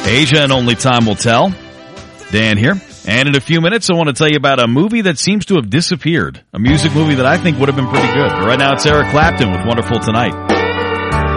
Asia and Only Time Will Tell. Dan here. And in a few minutes, I want to tell you about a movie that seems to have disappeared. A music movie that I think would have been pretty good. But right now, it's Eric Clapton with Wonderful Tonight.